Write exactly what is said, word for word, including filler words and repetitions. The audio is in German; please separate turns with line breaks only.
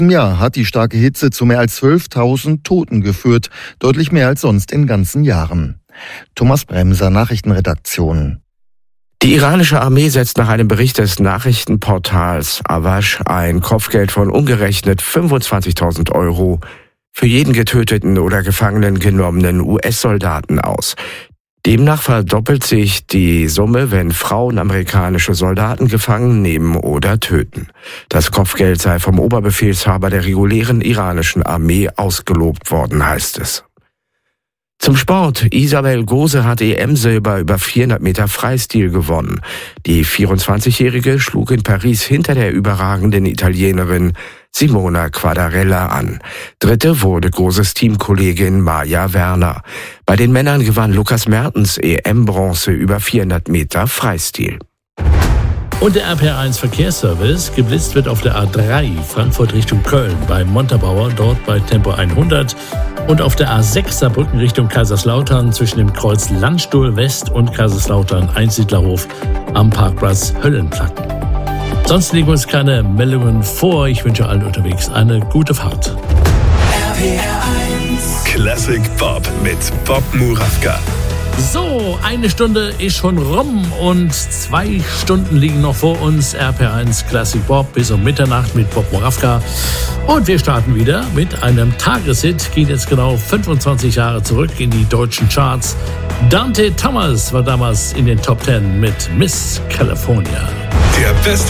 Im Jahr hat die starke Hitze zu mehr als zwölftausend Toten geführt, deutlich mehr als sonst in ganzen Jahren. Thomas Bremser, Nachrichtenredaktion.
Die iranische Armee setzt nach einem Bericht des Nachrichtenportals Awash ein Kopfgeld von umgerechnet fünfundzwanzigtausend Euro für jeden getöteten oder gefangenen genommenen U S-Soldaten aus. Demnach verdoppelt sich die Summe, wenn Frauen amerikanische Soldaten gefangen nehmen oder töten. Das Kopfgeld sei vom Oberbefehlshaber der regulären iranischen Armee ausgelobt worden, heißt es. Zum Sport. Isabel Gose hat E M-Silber über vierhundert Meter Freistil gewonnen. Die vierundzwanzigjährige schlug in Paris hinter der überragenden Italienerin Simona Quadarella an. Dritte wurde Goses Teamkollegin Maja Werner. Bei den Männern gewann Lukas Mertens E M-Bronze über vierhundert Meter Freistil.
Und der R P R eins Verkehrsservice. Geblitzt wird auf der A drei Frankfurt Richtung Köln bei Montabaur, dort bei Tempo hundert. Und auf der A sechs Saarbrücken Richtung Kaiserslautern zwischen dem Kreuz Landstuhl West und Kaiserslautern Einsiedlerhof am Parkplatz Höllenplatten. Sonst liegen uns keine Meldungen vor. Ich wünsche allen unterwegs eine gute Fahrt.
R P R eins Classic Bob mit Bob Murawka.
So, eine Stunde ist schon rum und zwei Stunden liegen noch vor uns. R P R eins Classic Bob bis um Mitternacht mit Bob Murawka. Und wir starten wieder mit einem Tageshit. Geht jetzt genau fünfundzwanzig Jahre zurück in die deutschen Charts. Dante Thomas war damals in den Top Ten mit Miss California.
Der beste